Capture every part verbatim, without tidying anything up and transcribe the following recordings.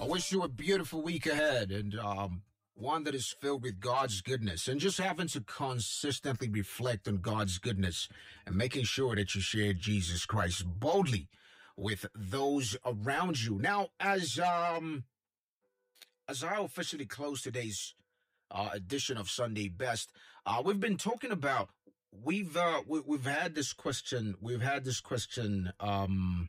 I wish you a beautiful week ahead and um, one that is filled with God's goodness, and just having to consistently reflect on God's goodness and making sure that you share Jesus Christ boldly with those around you. Now, as um, as I officially close today's uh, edition of Sunday Best, uh, we've been talking about we've uh, we, we've had this question we've had this question um.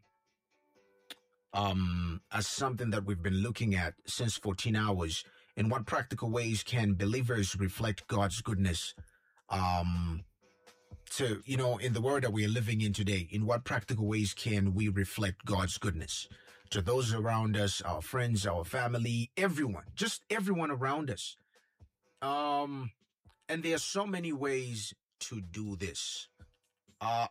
Um, as something that we've been looking at since fourteen hours. In what practical ways can believers reflect God's goodness? Um, to, you know, in the world that we are living in today, in what practical ways can we reflect God's goodness to those around us, our friends, our family, everyone, just everyone around us? Um, and there are so many ways to do this. Uh,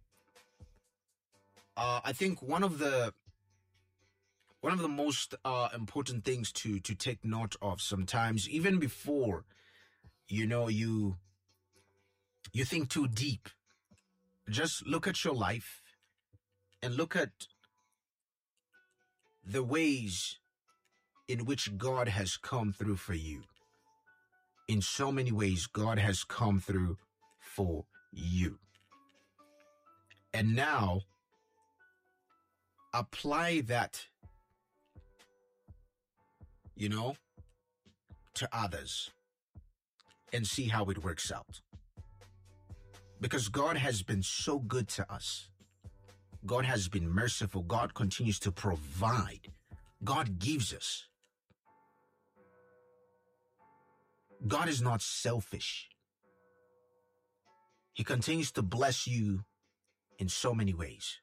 uh, I think one of the One of the most uh, important things to, to take note of sometimes, even before, you know, you, you think too deep, just look at your life and look at the ways in which God has come through for you. In so many ways, God has come through for you. And now, apply that, you know, to others and see how it works out. Because God has been so good to us. God has been merciful. God continues to provide. God gives us. God is not selfish. He continues to bless you in so many ways.